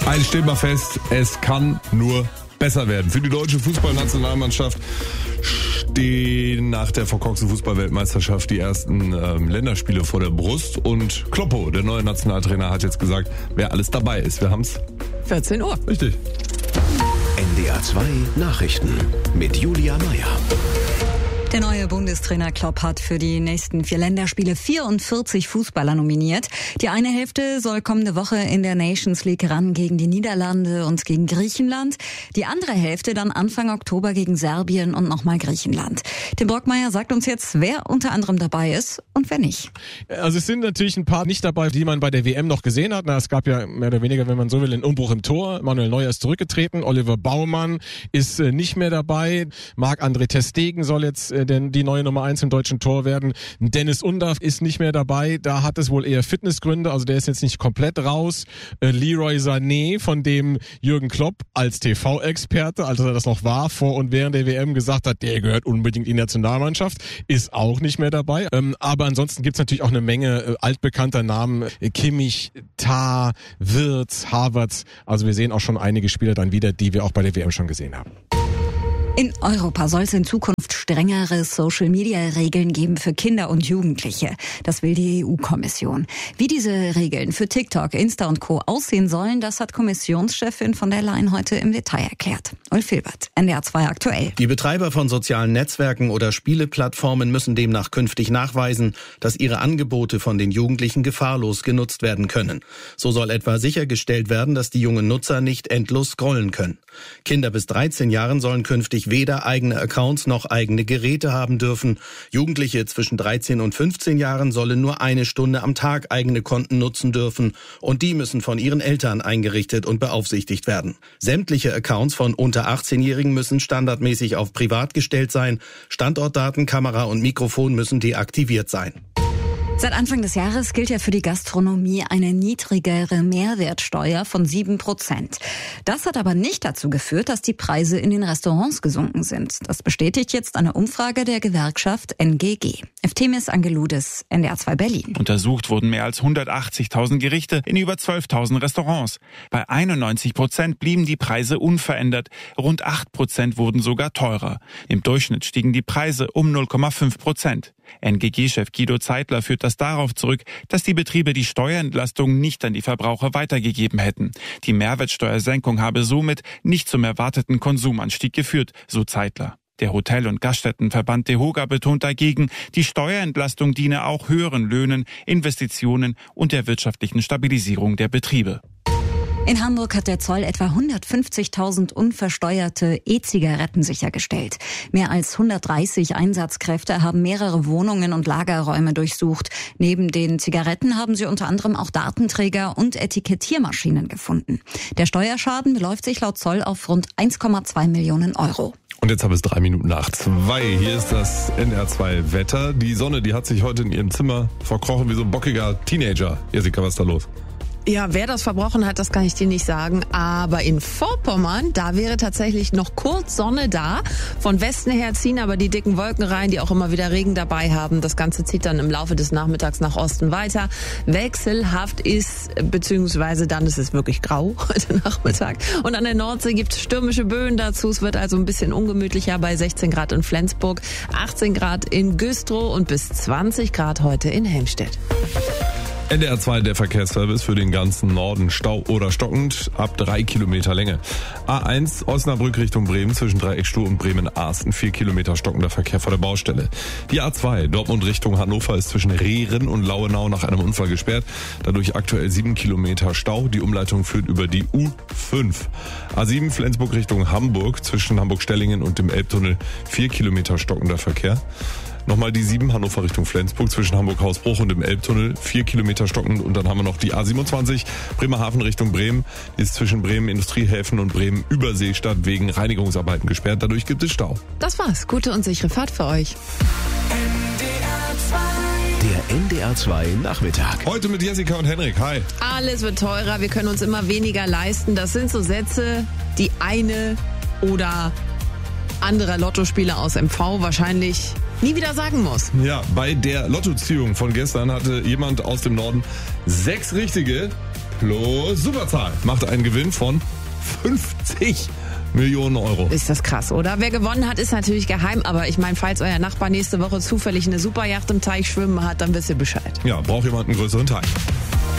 Eins steht mal fest, es kann nur besser werden. Für die deutsche Fußballnationalmannschaft stehen nach der verkorksten Fußballweltmeisterschaft die ersten Länderspiele vor der Brust. Und Kloppo, der neue Nationaltrainer, hat jetzt gesagt, wer alles dabei ist. Wir haben's 14 Uhr. Richtig. NDR 2 Nachrichten mit Julia Meyer. Der neue Bundestrainer Klopp hat für die nächsten 4 Länderspiele 44 Fußballer nominiert. Die eine Hälfte soll kommende Woche in der Nations League ran gegen die Niederlande und gegen Griechenland. Die andere Hälfte dann Anfang Oktober gegen Serbien und nochmal Griechenland. Tim Brockmeier sagt uns jetzt, wer unter anderem dabei ist und wer nicht. Also es sind natürlich ein paar nicht dabei, die man bei der WM noch gesehen hat. Es gab ja mehr oder weniger, wenn man so will, einen Umbruch im Tor. Manuel Neuer ist zurückgetreten, Oliver Baumann ist nicht mehr dabei. Marc-André ter Stegen soll jetzt denn die neue Nummer 1 im deutschen Tor werden. Dennis Undaff ist nicht mehr dabei. Da hat es wohl eher Fitnessgründe. Also der ist jetzt nicht komplett raus. Leroy Sané, von dem Jürgen Klopp als TV-Experte, als er das noch war, vor und während der WM gesagt hat, der gehört unbedingt in die Nationalmannschaft, ist auch nicht mehr dabei. Aber ansonsten gibt's natürlich auch eine Menge altbekannter Namen. Kimmich, Tah, Wirtz, Havertz. Also wir sehen auch schon einige Spieler dann wieder, die wir auch bei der WM schon gesehen haben. In Europa soll es in Zukunft strengere Social-Media-Regeln geben für Kinder und Jugendliche. Das will die EU-Kommission. Wie diese Regeln für TikTok, Insta und Co. aussehen sollen, das hat Kommissionschefin von der Leyen heute im Detail erklärt. Ulf Hilbert, NDR 2 aktuell. Die Betreiber von sozialen Netzwerken oder Spieleplattformen müssen demnach künftig nachweisen, dass ihre Angebote von den Jugendlichen gefahrlos genutzt werden können. So soll etwa sichergestellt werden, dass die jungen Nutzer nicht endlos scrollen können. Kinder bis 13 Jahren sollen künftig weder eigene Accounts noch eigene Geräte haben dürfen. Jugendliche zwischen 13 und 15 Jahren sollen nur 1 Stunde am Tag eigene Konten nutzen dürfen und die müssen von ihren Eltern eingerichtet und beaufsichtigt werden. Sämtliche Accounts von unter 18-Jährigen müssen standardmäßig auf privat gestellt sein. Standortdaten, Kamera und Mikrofon müssen deaktiviert sein. Seit Anfang des Jahres gilt ja für die Gastronomie eine niedrigere Mehrwertsteuer von 7%. Das hat aber nicht dazu geführt, dass die Preise in den Restaurants gesunken sind. Das bestätigt jetzt eine Umfrage der Gewerkschaft NGG. Eftemis Angeloudis, NDR 2 Berlin. Untersucht wurden mehr als 180.000 Gerichte in über 12.000 Restaurants. Bei 91% blieben die Preise unverändert. Rund 8% wurden sogar teurer. Im Durchschnitt stiegen die Preise um 0,5%. NGG-Chef Guido Zeitler führt das darauf zurück, dass die Betriebe die Steuerentlastung nicht an die Verbraucher weitergegeben hätten. Die Mehrwertsteuersenkung habe somit nicht zum erwarteten Konsumanstieg geführt, so Zeitler. Der Hotel- und Gaststättenverband DEHOGA betont dagegen, die Steuerentlastung diene auch höheren Löhnen, Investitionen und der wirtschaftlichen Stabilisierung der Betriebe. In Hamburg hat der Zoll etwa 150.000 unversteuerte E-Zigaretten sichergestellt. Mehr als 130 Einsatzkräfte haben mehrere Wohnungen und Lagerräume durchsucht. Neben den Zigaretten haben sie unter anderem auch Datenträger und Etikettiermaschinen gefunden. Der Steuerschaden beläuft sich laut Zoll auf rund 1,2 Millionen Euro. Und jetzt haben es 3 Minuten nach 2. Hier ist das NDR 2 Wetter. Die Sonne, die hat sich heute in ihrem Zimmer verkrochen wie so ein bockiger Teenager. Jessica, was ist da los? Ja, wer das verbrochen hat, das kann ich dir nicht sagen. Aber in Vorpommern, da wäre tatsächlich noch kurz Sonne da. Von Westen her ziehen aber die dicken Wolken rein, die auch immer wieder Regen dabei haben. Das Ganze zieht dann im Laufe des Nachmittags nach Osten weiter. Wechselhaft ist, beziehungsweise dann ist es wirklich grau heute Nachmittag. Und an der Nordsee gibt es stürmische Böen dazu. Es wird also ein bisschen ungemütlicher bei 16 Grad in Flensburg, 18 Grad in Güstrow und bis 20 Grad heute in Helmstedt. NDR 2, der Verkehrsservice für den ganzen Norden. Stau oder stockend ab 3 Kilometer Länge. A1 Osnabrück Richtung Bremen zwischen Dreieckstuhl und Bremen-Arsten 4 Kilometer stockender Verkehr vor der Baustelle. Die A2 Dortmund Richtung Hannover ist zwischen Rehren und Lauenau nach einem Unfall gesperrt. Dadurch aktuell 7 Kilometer Stau. Die Umleitung führt über die U5. A7 Flensburg Richtung Hamburg zwischen Hamburg-Stellingen und dem Elbtunnel 4 Kilometer stockender Verkehr. Nochmal die 7 Hannover Richtung Flensburg zwischen Hamburg-Hausbruch und dem Elbtunnel 4 Kilometer stockend. Und dann haben wir noch die A27 Bremerhaven Richtung Bremen. Die ist zwischen Bremen Industriehäfen und Bremen Überseestadt wegen Reinigungsarbeiten gesperrt. Dadurch gibt es Stau. Das war's. Gute und sichere Fahrt für euch. Der NDR 2 Nachmittag. Heute mit Jessica und Henrik. Hi. Alles wird teurer, wir können uns immer weniger leisten. Das sind so Sätze, die eine oder anderer Lottospieler aus MV wahrscheinlich nie wieder sagen muss. Ja, bei der Lottoziehung von gestern hatte jemand aus dem Norden 6 richtige plus Superzahl macht einen Gewinn von 50 Millionen Euro. Ist das krass, oder? Wer gewonnen hat, ist natürlich geheim, aber ich meine, falls euer Nachbar nächste Woche zufällig eine Superjacht im Teich schwimmen hat, dann wisst ihr Bescheid. Ja, braucht jemand einen größeren Teich.